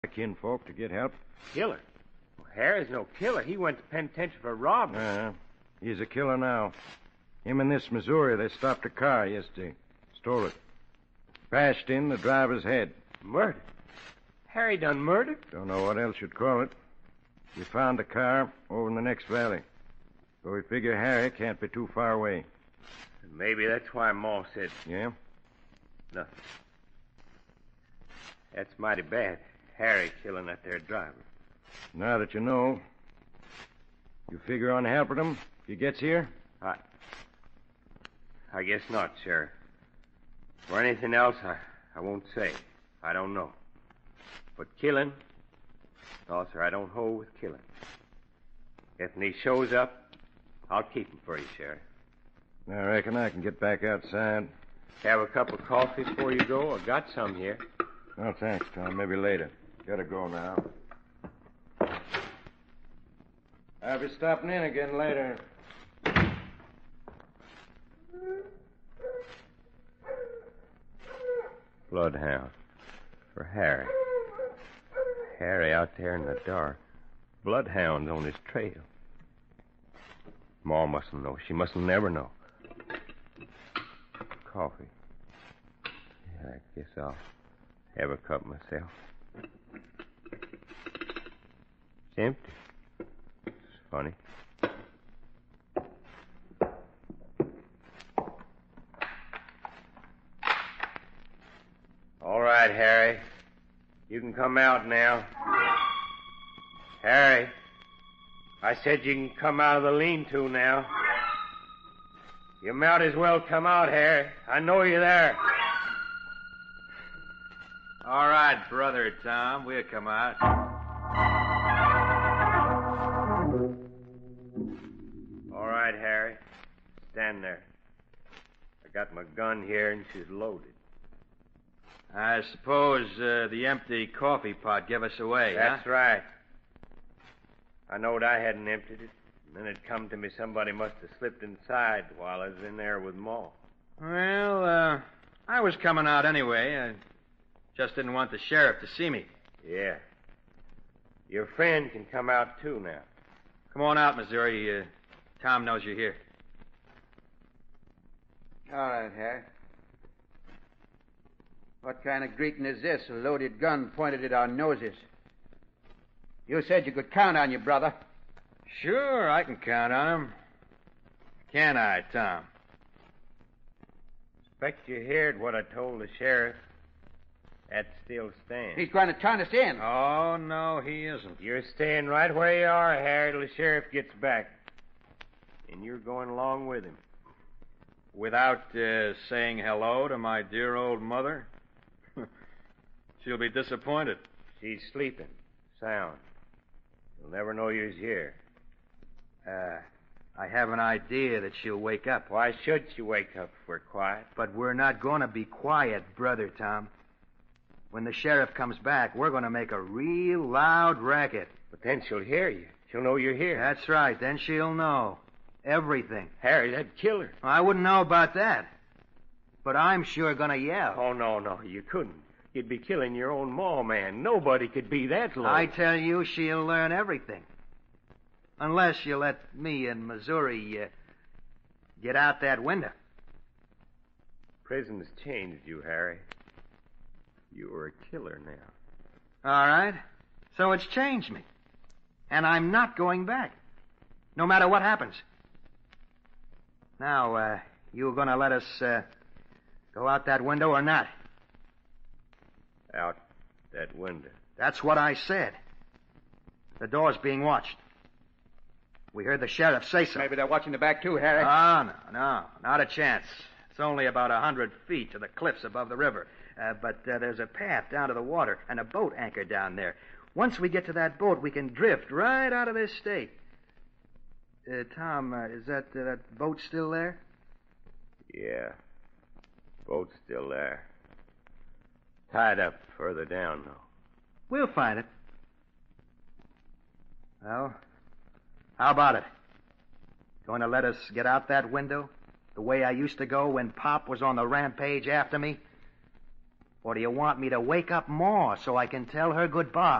kinfolk to get help. Killer? Well, Harry's no killer. He went to penitentiary for robbery. He's a killer now. Him and this Missouri, they stopped a car yesterday. Stole it. Bashed in the driver's head. Murder? Harry done murder? Don't know what else you'd call it. We found the car over in the next valley. So we figure Harry can't be too far away. Maybe that's why Ma said... Yeah? Nothing. That's mighty bad. Harry killing that there driver. Now that you know, you figure on helping him if he gets here? I guess not, Sheriff. For anything else, I won't say. I don't know. But killing? No, sir, I don't hold with killing. If he shows up, I'll keep him for you, Sheriff. I reckon I can get back outside. Have a cup of coffee before you go? I got some here. Oh, thanks, Tom. Maybe later. Gotta go now. I'll be stopping in again later. Bloodhound. For Harry. Harry out there in the dark. Bloodhound's on his trail. Ma mustn't know. She mustn't never know. Coffee. Yeah, I guess I'll have a cup myself. It's empty. It's funny. All right, Harry. You can come out now. Harry, I said you can come out of the lean-to now. You might as well come out, Harry. I know you're there. All right, Brother Tom, we'll come out. All right, Harry. Stand there. I got my gun here and she's loaded. I suppose the empty coffee pot gave us away, That's right. I knowed I hadn't emptied it. And then it come to me somebody must have slipped inside while I was in there with Ma. Well, I was coming out anyway. I just didn't want the sheriff to see me. Yeah. Your friend can come out, too, now. Come on out, Missouri. Tom knows you're here. All right, Harry. What kind of greeting is this? A loaded gun pointed at our noses. You said you could count on your brother. Sure, I can count on him. Can I, Tom? Expect you heard what I told the sheriff. That still stands. He's going to turn us in. Oh, no, he isn't. You're staying right where you are, Harry, till the sheriff gets back. And you're going along with him. Without saying hello to my dear old mother? She'll be disappointed. She's sleeping. Sound. You'll never know you're here. I have an idea that she'll wake up. Why should she wake up if we're quiet? But we're not going to be quiet, Brother Tom. When the sheriff comes back, we're going to make a real loud racket. But then she'll hear you. She'll know you're here. That's right. Then she'll know. Everything. Harry, that'd kill her. I wouldn't know about that. But I'm sure going to yell. Oh, no, you couldn't. You'd be killing your own ma, man. Nobody could be that low. I tell you, she'll learn everything. Unless you let me and Missouri get out that window. Prison's changed you, Harry. You were a killer now. All right. So it's changed me. And I'm not going back. No matter what happens. Now, you going to let us go out that window or not? Out that window. That's what I said. The door's being watched. We heard the sheriff say so. Maybe they're watching the back, too, Harry. Oh, no. Not a chance. It's only about 100 feet to the cliffs above the river. But there's a path down to the water and a boat anchored down there. Once we get to that boat, we can drift right out of this state. Tom, is that boat still there? Yeah. Boat's still there. Tied up further down, though. We'll find it. Well, how about it? Going to let us get out that window? The way I used to go when Pop was on the rampage after me? Or do you want me to wake up Ma so I can tell her goodbye?